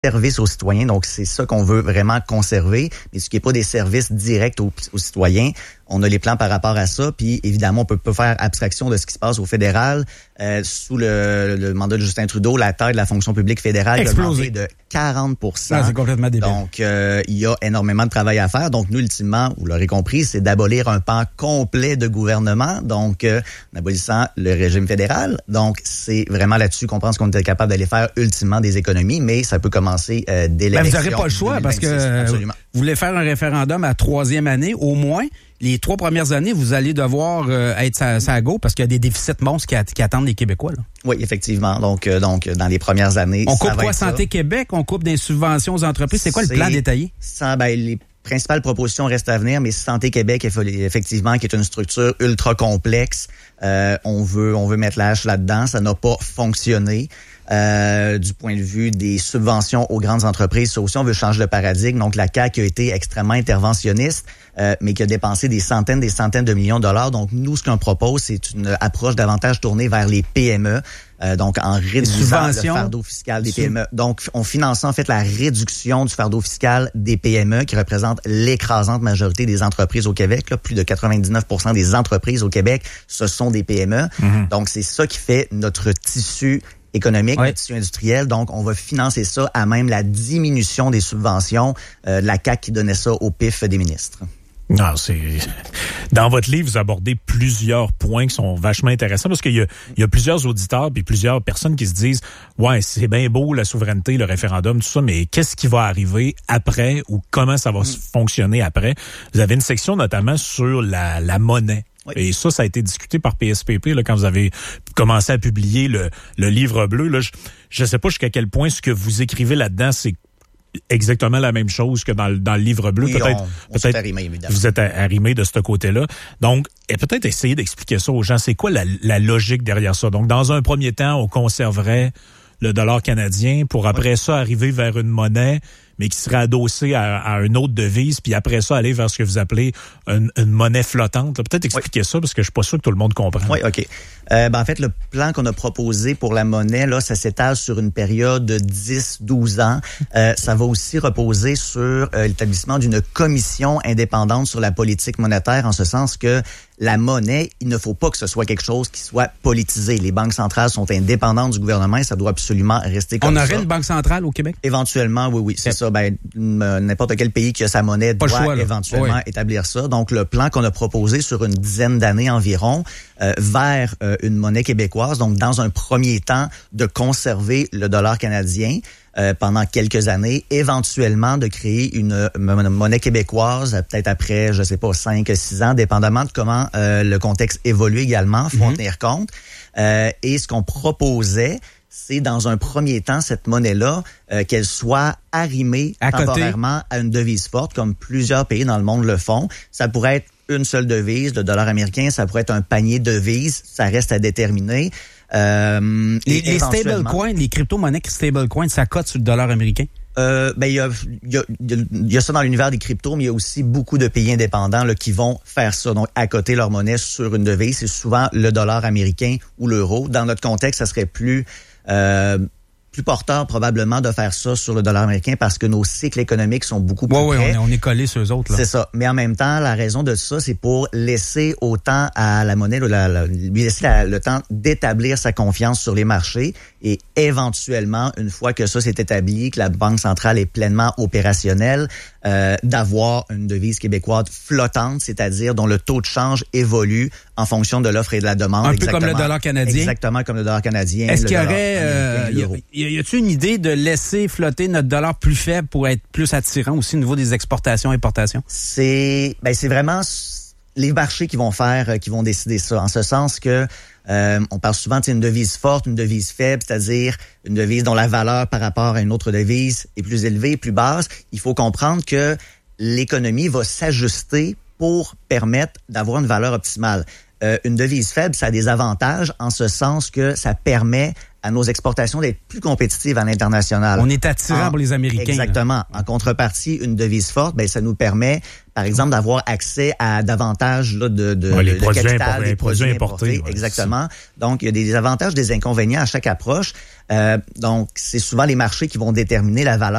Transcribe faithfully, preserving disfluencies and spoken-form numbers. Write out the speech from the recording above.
services aux citoyens. Donc, c'est ça qu'on veut vraiment conserver. Mais ce qui n'est pas des services directs aux, aux citoyens, on a les plans par rapport à ça. Puis, évidemment, on peut pas faire abstraction de ce qui se passe au fédéral. Euh, sous le, le mandat de Justin Trudeau, la taille de la fonction publique fédérale a augmenté de quarante pour cent. Ah, c'est complètement débile. Donc, euh, il y a énormément de travail à faire. Donc, nous, ultimement, vous l'aurez compris, c'est d'abolir un pan complet de gouvernement. Donc, euh, en abolissant le régime fédéral. Donc, c'est vraiment là-dessus qu'on pense qu'on était capable d'aller faire ultimement des économies, mais ça peut commencer euh, dès l'élection. Ben, vous n'aurez pas le choix parce que absolument. Vous voulez faire un référendum à troisième année, au moins. Les trois premières années, vous allez devoir euh, être sa, sa go parce qu'il y a des déficits monstres qui, a, qui attendent les Québécois. Là. Oui, effectivement. Donc, euh, donc, dans les premières années, on ça coupe va quoi, être Santé ça. Québec? On coupe des subventions aux entreprises? C'est quoi le plan détaillé? Ça, ben, les principales propositions restent à venir, mais Santé Québec, effectivement, qui est une structure ultra complexe, euh, on veut, on veut mettre la hache là-dedans. Ça n'a pas fonctionné. Euh, du point de vue des subventions aux grandes entreprises, ça aussi, on veut changer de paradigme. Donc, la C A Q a été extrêmement interventionniste, euh, mais qui a dépensé des centaines, des centaines de millions de dollars. Donc, nous, ce qu'on propose, c'est une approche davantage tournée vers les P M E, euh, donc en réduisant le fardeau fiscal des P M E. Donc, on finance en fait la réduction du fardeau fiscal des P M E, qui représente l'écrasante majorité des entreprises au Québec. Là, plus de quatre-vingt-dix-neuf pour cent des entreprises au Québec, ce sont des P M E. Mm-hmm. Donc, c'est ça qui fait notre tissu économique, ouais. notre tissu industriel. Donc, on va financer ça à même la diminution des subventions euh, de la C A Q qui donnait ça au P I F des ministres. Non, c'est... Dans votre livre, vous abordez plusieurs points qui sont vachement intéressants parce qu'il y a, il y a plusieurs auditeurs puis plusieurs personnes qui se disent « Ouais, c'est bien beau la souveraineté, le référendum, tout ça, mais qu'est-ce qui va arriver après ou comment ça va mm. fonctionner après? » Vous avez une section notamment sur la, la monnaie. Oui. Et ça, ça a été discuté par P S P P là, quand vous avez commencé à publier le, le livre bleu. Là, je ne sais pas jusqu'à quel point ce que vous écrivez là-dedans, c'est exactement la même chose que dans le, dans le livre bleu. Oui, peut-être, on, on peut-être arrimé, évidemment. Vous êtes arrimé de ce côté-là. Donc, et peut-être essayer d'expliquer ça aux gens. C'est quoi la, la logique derrière ça? Donc, dans un premier temps, on conserverait le dollar canadien pour après oui. ça arriver vers une monnaie mais qui serait adossé à, à une autre devise, puis après ça, aller vers ce que vous appelez une, une monnaie flottante. Là, peut-être expliquer oui. ça, parce que je suis pas sûr que tout le monde comprend. Oui, OK. Euh, ben, en fait, le plan qu'on a proposé pour la monnaie, là, ça s'étale sur une période de dix à douze ans. Euh, ça va aussi reposer sur euh, l'établissement d'une commission indépendante sur la politique monétaire, en ce sens que la monnaie, il ne faut pas que ce soit quelque chose qui soit politisé. Les banques centrales sont indépendantes du gouvernement et ça doit absolument rester comme ça. On aurait une banque centrale au Québec? Éventuellement, oui, oui, c'est yep. ça. Ben, n'importe quel pays qui a sa monnaie pas doit choix, éventuellement oui. établir ça. Donc, le plan qu'on a proposé sur une dizaine d'années environ euh, vers euh, une monnaie québécoise, donc dans un premier temps, de conserver le dollar canadien euh, pendant quelques années, éventuellement de créer une, une monnaie québécoise, peut-être après, je sais pas, cinq, six ans, dépendamment de comment euh, le contexte évolue également, faut mm-hmm. en tenir compte. Euh, et ce qu'on proposait, c'est dans un premier temps, cette monnaie-là, euh, qu'elle soit arrimée à temporairement côté. à une devise forte, comme plusieurs pays dans le monde le font. Ça pourrait être une seule devise, le dollar américain, ça pourrait être un panier de devises, ça reste à déterminer. Euh, les les stablecoins, les crypto-monnaies stablecoins, ça cote sur le dollar américain? Euh, ben il y a, y, a, y a ça dans l'univers des cryptos, mais il y a aussi beaucoup de pays indépendants là, qui vont faire ça, donc à côté leur monnaie sur une devise. C'est souvent le dollar américain ou l'euro. Dans notre contexte, ça serait plus euh, plus porteur probablement de faire ça sur le dollar américain parce que nos cycles économiques sont beaucoup plus ouais, près. Oui, on est, est collés sur eux autres. Là. C'est ça. Mais en même temps, la raison de ça, c'est pour laisser autant à la monnaie, la, la, lui laisser la, le temps d'établir sa confiance sur les marchés et éventuellement, une fois que ça s'est établi, que la Banque centrale est pleinement opérationnelle, euh, d'avoir une devise québécoise flottante, c'est-à-dire dont le taux de change évolue en fonction de l'offre et de la demande. Un exactement, peu comme le dollar canadien. Exactement comme le dollar canadien. Est-ce qu'il y aurait... Euh, y, y a-t-il une idée de laisser flotter notre dollar plus faible pour être plus attirant aussi au niveau des exportations et importations? C'est, ben, c'est vraiment les marchés qui vont faire, qui vont décider ça. En ce sens que Euh, on parle souvent d'une devise forte, une devise faible, c'est-à-dire une devise dont la valeur par rapport à une autre devise est plus élevée, plus basse. Il faut comprendre que l'économie va s'ajuster pour permettre d'avoir une valeur optimale. Euh, une devise faible, ça a des avantages en ce sens que ça permet à nos exportations d'être plus compétitives à l'international. On est attirant en, pour les Américains. Exactement. Là. En contrepartie, une devise forte, ben ça nous permet, par exemple, d'avoir accès à davantage là, de, de, ouais, les de produits capital, impor- des produits importés. importés. importés ouais, exactement. Donc, il y a des avantages, des inconvénients à chaque approche. Euh, donc, c'est souvent les marchés qui vont déterminer la valeur